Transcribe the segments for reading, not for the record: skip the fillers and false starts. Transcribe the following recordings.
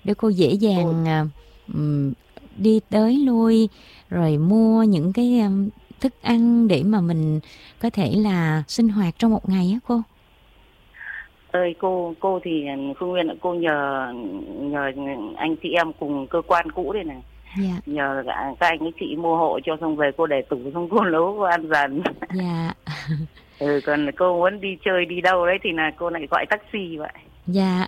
để cô dễ dàng đi tới lui rồi mua những cái thức ăn để mà mình có thể là sinh hoạt trong một ngày á cô. Ơi cô thì Phương Nguyên ạ, cô nhờ anh chị em cùng cơ quan cũ đây này. Dạ. Nhờ các anh ấy chị mua hộ cho, xong về cô để tủ, xong cô nấu cô ăn dần. Dạ. Còn cô muốn đi chơi đi đâu đấy thì là cô lại gọi taxi vậy. Dạ.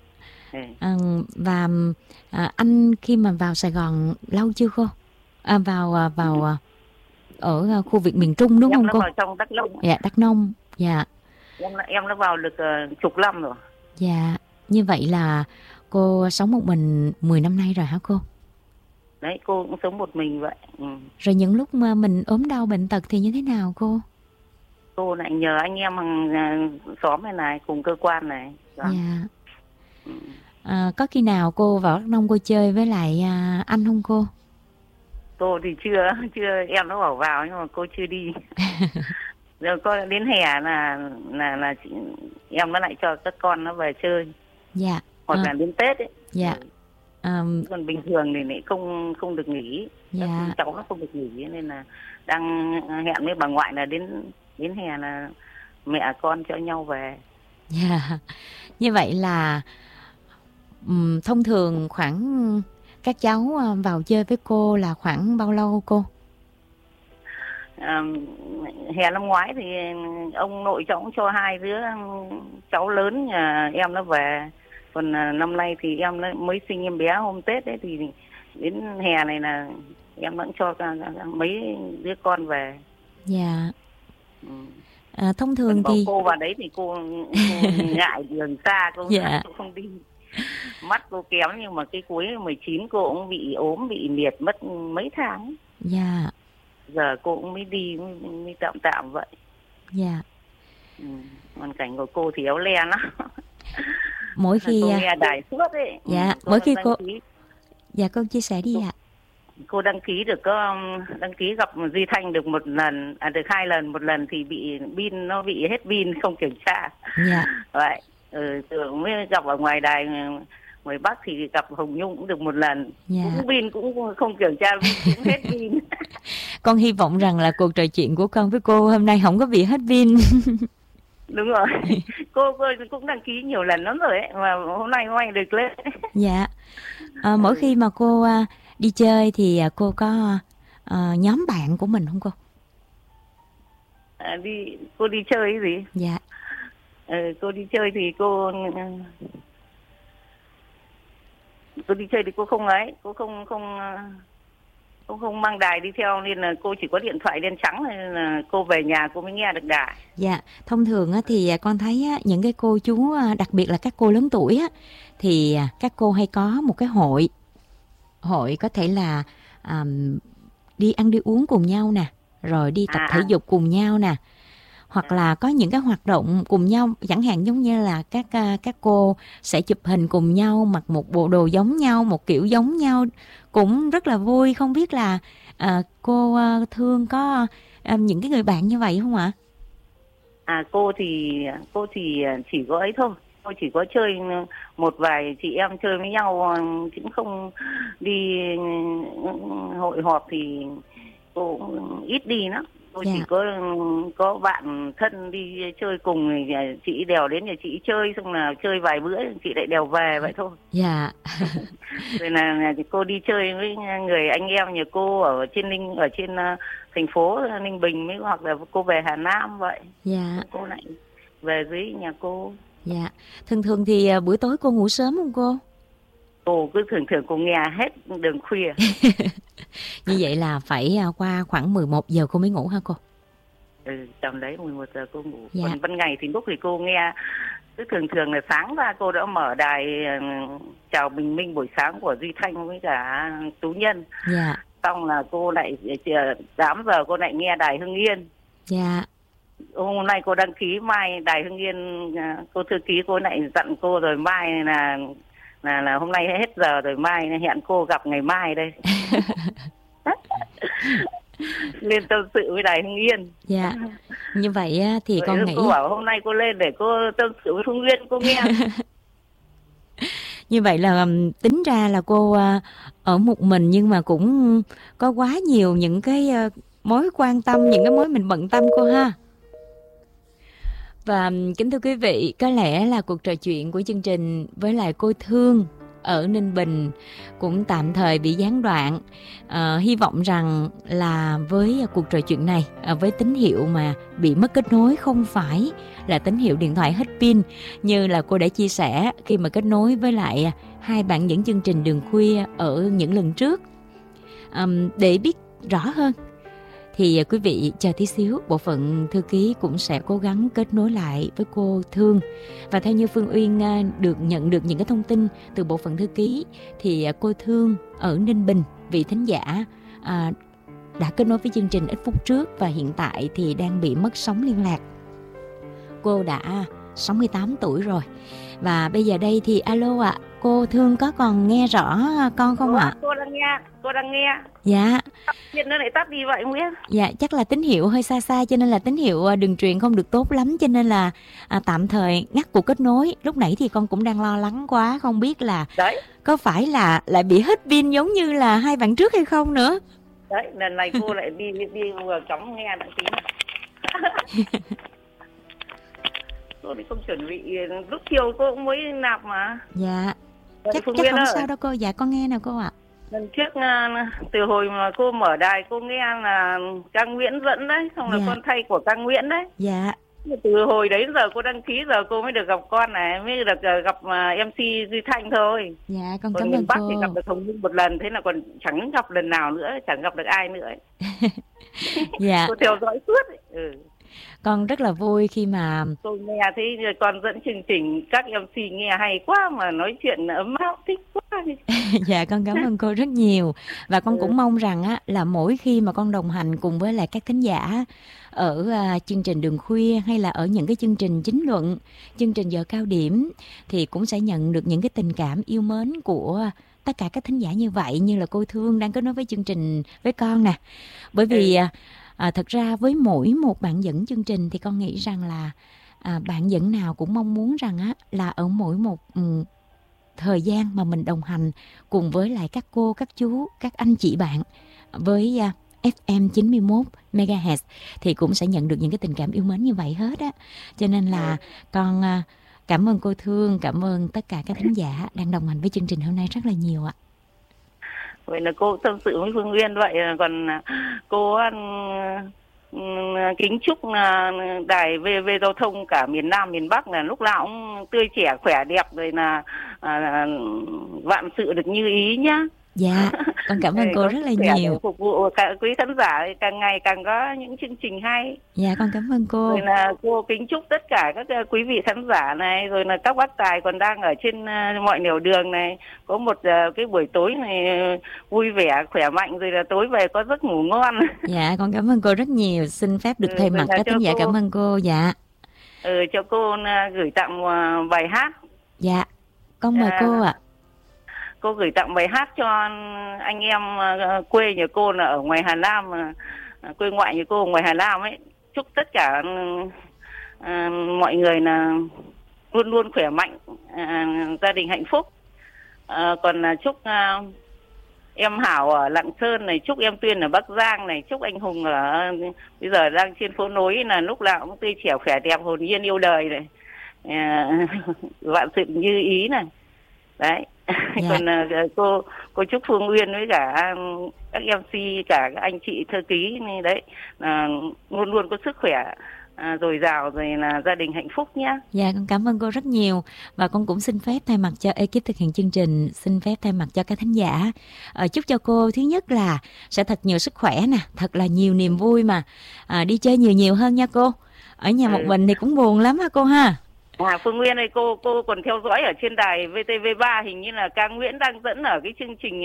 Và anh khi mà vào Sài Gòn lâu chưa cô? Vào ở khu vực miền Trung đúng không cô? Em vào trong Đắk Nông. Dạ, Đắk Nông. Dạ. Em đã vào được chục năm rồi. Dạ. Như vậy là cô sống một mình 10 năm nay rồi hả cô? Đấy, cô cũng sống một mình vậy. Rồi những lúc mà mình ốm đau bệnh tật thì như thế nào cô? Cô lại nhờ anh em hàng xóm này cùng cơ quan này. Đó. Dạ. Có khi nào cô vào Đắk Nông cô chơi với lại anh không cô? Cô thì chưa em nó bảo vào nhưng mà cô chưa đi. Rồi có đến hè là em nó lại cho các con nó về chơi. Dạ. Hoặc là đến Tết ấy. Dạ. Còn bình thường thì lại không được nghỉ. Dạ. Các cháu nó không được nghỉ nên là đang hẹn với bà ngoại là đến hè là mẹ con cho nhau về. Dạ. Như vậy là thông thường khoảng các cháu vào chơi với cô là khoảng bao lâu cô? Hè năm ngoái thì ông nội cháu cũng cho hai đứa cháu lớn nhà em nó về. Còn năm nay thì em mới sinh em bé hôm Tết đấy, thì đến hè này là em vẫn cho mấy đứa con về. Dạ. Thông thường thì cô vào đấy thì cô ngại đường xa, cô không đi. Mắt cô kém, nhưng mà cái cuối 19 cô cũng bị ốm, bị liệt mất mấy tháng. Dạ. Giờ cô cũng mới đi, mới tạm vậy. Dạ. Hoàn cảnh của cô thì éo le lắm. Mỗi khi cô nghe đài suốt ấy. Dạ. Mỗi khi cô dạ con chia sẻ đi ạ. Cô đăng ký gặp Duy Thanh được một lần, được 2 lần. Một lần thì bị pin, nó bị hết pin không kiểm tra. Dạ. Vậy tưởng mới gặp ở ngoài đài ngoài Bắc thì gặp Hồng Nhung cũng được một lần. Dạ. Cũng pin cũng không kiểm tra, cũng hết pin. Con hy vọng rằng là cuộc trò chuyện của con với cô hôm nay không có bị hết pin. Đúng rồi. Cô cũng đăng ký nhiều lần lắm rồi ấy, mà hôm nay may được lên. Dạ. Mỗi khi mà cô đi chơi thì cô có nhóm bạn của mình không cô? Cô đi chơi cái gì? Dạ. Cô đi chơi thì cô đi chơi thì cô không mang đài đi theo, nên là cô chỉ có điện thoại đen trắng, nên là cô về nhà cô mới nghe được đài. Dạ, thông thường thì con thấy những cái cô chú, đặc biệt là các cô lớn tuổi thì các cô hay có một cái hội có thể là đi ăn đi uống cùng nhau nè, rồi đi tập thể dục cùng nhau nè, hoặc là có những cái hoạt động cùng nhau, chẳng hạn giống như là các cô sẽ chụp hình cùng nhau, mặc một bộ đồ giống nhau, một kiểu giống nhau, cũng rất là vui. Không biết là cô Thương có những cái người bạn như vậy không ạ? Cô thì chỉ có ấy thôi. Cô chỉ có chơi một vài chị em chơi với nhau, cũng không đi hội họp thì cô cũng ít đi lắm. Tôi chỉ có bạn thân đi chơi cùng, chị đèo đến nhà chị chơi, xong là chơi vài bữa chị lại đèo về vậy thôi. Dạ. Rồi là cô đi chơi với người anh em nhà cô ở trên thành phố Ninh Bình, mới hoặc là cô về Hà Nam vậy. Dạ. Cô lại về dưới nhà cô. Dạ. Thường thì buổi tối cô ngủ sớm không cô? Cô cứ thường cô nghe hết đường khuya. Như vậy là phải qua khoảng 11 giờ cô mới ngủ hả cô? Tầm đấy 11 giờ cô ngủ. Dạ. Còn ban ngày thì lúc thì cô nghe, cứ thường là sáng ra cô đã mở đài chào bình minh buổi sáng của Duy Thanh với cả Tú Nhân. Dạ. Xong là cô lại 8 giờ cô lại nghe đài Hưng Yên. Dạ. Hôm nay cô đăng ký, mai đài Hưng Yên, cô thư ký cô lại dặn cô rồi, mai là hôm nay hết giờ rồi, mai hẹn cô gặp ngày mai đây. Lên tâm sự với đài Hưng Yên. Dạ. Như vậy thì rồi con nghĩ cô bảo hôm nay cô lên để cô tâm sự với Hưng Yên cô nghe. Như vậy là tính ra là cô ở một mình nhưng mà cũng có quá nhiều những cái mối quan tâm, những cái mối mình bận tâm cô ha. Và kính thưa quý vị, có lẽ là cuộc trò chuyện của chương trình với lại cô Thương ở Ninh Bình cũng tạm thời bị gián đoạn. Hy vọng rằng là với cuộc trò chuyện này, với tín hiệu mà bị mất kết nối không phải là tín hiệu điện thoại hết pin như là cô đã chia sẻ khi mà kết nối với lại hai bạn dẫn chương trình Đường Khuya ở những lần trước. Để biết rõ hơn thì quý vị chờ tí xíu, bộ phận thư ký cũng sẽ cố gắng kết nối lại với cô Thương. Và theo như Phương Uyên nhận được những cái thông tin từ bộ phận thư ký thì cô Thương ở Ninh Bình, vị thính giả đã kết nối với chương trình ít phút trước và hiện tại thì đang bị mất sóng liên lạc. Cô đã 68 tuổi rồi. Và bây giờ đây thì alo ạ, cô Thương có còn nghe rõ con không ạ? Cô đang nghe. Dạ. Điện nó lại tắt đi vậy không biết. Dạ, chắc là tín hiệu hơi xa xa cho nên là tín hiệu đường truyền không được tốt lắm cho nên là tạm thời ngắt cuộc kết nối. Lúc nãy thì con cũng đang lo lắng quá, không biết là đấy, có phải là lại bị hết pin giống như là hai bạn trước hay không nữa. Đấy, lần này cô lại đi vừa chóng nghe lại tí này. Cô thì không chuẩn bị, lúc chiều cô cũng mới nạp mà. Dạ, chắc không sao đâu cô. Dạ, con nghe nào cô ạ. Lần trước từ hồi mà cô mở đài cô nghe là ca Nguyễn dẫn đấy, xong là con thay của ca Nguyễn đấy. Dạ. Từ hồi đấy giờ cô đăng ký giờ cô mới được gặp con này, mới được gặp MC Duy Thanh thôi. Dạ, con còn cảm ơn Bắc cô. Thì gặp được Hồng Nhung một lần, thế là còn chẳng gặp lần nào nữa, chẳng gặp được ai nữa ấy. Dạ. Cô theo dõi suốt ấy. Con rất là vui khi mà tôi nghe thấy con dẫn chương trình, các MC nghe hay quá mà nói chuyện ấm áp, thích quá. Dạ, con cảm ơn cô rất nhiều. Và con cũng mong rằng á, là mỗi khi mà con đồng hành cùng với lại các thính giả ở chương trình Đường Khuya hay là ở những cái chương trình chính luận, chương trình giờ cao điểm thì cũng sẽ nhận được những cái tình cảm yêu mến của tất cả các thính giả như vậy, như là cô Thương đang kết nối với chương trình với con nè. Bởi vì thật ra với mỗi một bạn dẫn chương trình thì con nghĩ rằng là bạn dẫn nào cũng mong muốn rằng á, là ở mỗi một thời gian mà mình đồng hành cùng với lại các cô, các chú, các anh chị bạn với FM 91 MHz thì cũng sẽ nhận được những cái tình cảm yêu mến như vậy hết á. Cho nên là con cảm ơn cô Thương, cảm ơn tất cả các thính giả đang đồng hành với chương trình hôm nay rất là nhiều ạ. Vậy là cô tâm sự với Phương Uyên vậy, còn cô kính chúc đài VV giao thông cả miền Nam miền Bắc là lúc nào cũng tươi trẻ khỏe đẹp, rồi là vạn sự được như ý nhá. Dạ, con cảm ơn cô rất là nhiều. Phục vụ cả quý khán giả càng ngày càng có những chương trình hay. Dạ, con cảm ơn cô. Rồi là cô kính chúc tất cả các quý vị khán giả này, rồi là các bác tài còn đang ở trên mọi nẻo đường này, có một cái buổi tối này vui vẻ, khỏe mạnh, rồi là tối về có giấc ngủ ngon. Dạ, con cảm ơn cô rất nhiều. Xin phép được thay mặt các thính giả cảm ơn cô. Dạ. Cho cô gửi tặng bài hát. Dạ, con mời cô ạ. Cô gửi tặng bài hát cho anh em quê nhà cô là ở ngoài Hà Nam, quê ngoại nhà cô ở ngoài Hà Nam ấy. Chúc tất cả mọi người là luôn luôn khỏe mạnh, gia đình hạnh phúc. Còn chúc em Hảo ở Lạng Sơn này, chúc em Tuyên ở Bắc Giang này, chúc anh Hùng ở bây giờ đang trên phố nối là lúc nào cũng tươi trẻ khỏe đẹp, hồn nhiên yêu đời này, vạn sự như ý này. Đấy. Dạ. Còn cô chúc Phương Uyên với cả các MC, cả các anh chị thư ký đấy luôn luôn có sức khỏe dồi dào, rồi là gia đình hạnh phúc nhé. Dạ, con cảm ơn cô rất nhiều. Và con cũng xin phép thay mặt cho ekip thực hiện chương trình, xin phép thay mặt cho các thính giả chúc cho cô thứ nhất là sẽ thật nhiều sức khỏe nè, thật là nhiều niềm vui mà đi chơi nhiều hơn nha cô. Ở nhà một mình thì cũng buồn lắm ha cô ha. Phương Nguyên ơi, cô còn theo dõi ở trên đài VTV3, hình như là ca Nguyễn đang dẫn ở cái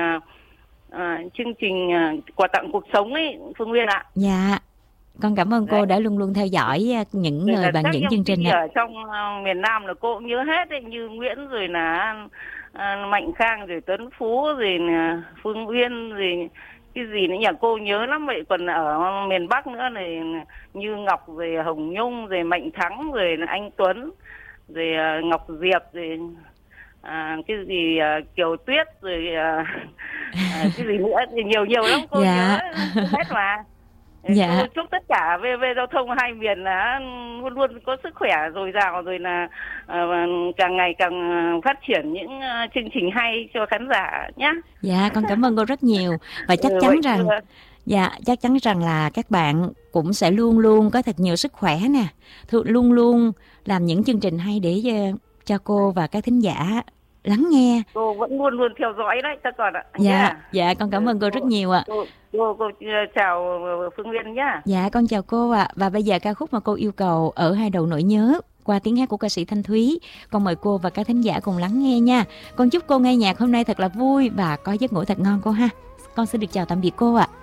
chương trình quà tặng cuộc sống ấy, Phương Nguyên ạ. Dạ, con cảm ơn cô đã luôn luôn theo dõi những người bạn dẫn chương trình này. Ở trong miền Nam là cô cũng nhớ hết ấy, như Nguyễn, rồi là Mạnh Khang, rồi Tuấn Phú, rồi là Phương Uyên, rồi cái gì nữa nhà cô nhớ lắm vậy. Còn ở miền Bắc nữa này như Ngọc, rồi Hồng Nhung, rồi Mạnh Thắng, rồi là anh Tuấn, rồi Ngọc Diệp, rồi cái gì Kiều Tuyết rồi cái gì nữa thì nhiều lắm cô, Dạ. nhớ hết mà. Dạ. Cô chúc tất cả VV Giao thông hai miền là luôn luôn có sức khỏe dồi dào, rồi là càng ngày càng phát triển những chương trình hay cho khán giả nhé. Dạ, con cảm ơn cô rất nhiều, và chắc chắn rằng chắc chắn rằng là các bạn cũng sẽ luôn luôn có thật nhiều sức khỏe nè, luôn luôn làm những chương trình hay để cho cô và các thính giả lắng nghe. Cô vẫn luôn luôn theo dõi đấy các con ạ. Dạ, con cảm ơn cô rất nhiều ạ. Cô chào Phương Nguyên nhá. Dạ, con chào cô ạ. Và bây giờ ca khúc mà cô yêu cầu, Ở Hai Đầu Nỗi Nhớ, qua tiếng hát của ca sĩ Thanh Thúy. Con mời cô và các thính giả cùng lắng nghe nha. Con chúc cô nghe nhạc hôm nay thật là vui và có giấc ngủ thật ngon cô ha. Con xin được chào tạm biệt cô ạ.